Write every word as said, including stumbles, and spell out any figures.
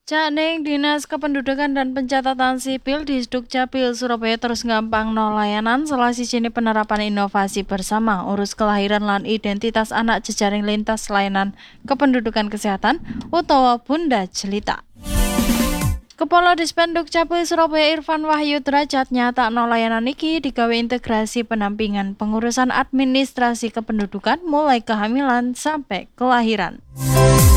Cakning Dinas Kependudukan dan Pencatatan Sipil di Dukcapil Surabaya terus gampang no layanan salah sijine penerapan inovasi bersama urus kelahiran lan identitas anak jejaring lintas layanan kependudukan kesehatan utawa Bunda Jelita. Kepala Dispen Dukcapil Surabaya Irfan Wahyu Derajat nyatakno layanan iki digawe integrasi pendampingan pengurusan administrasi kependudukan mulai kehamilan sampai kelahiran.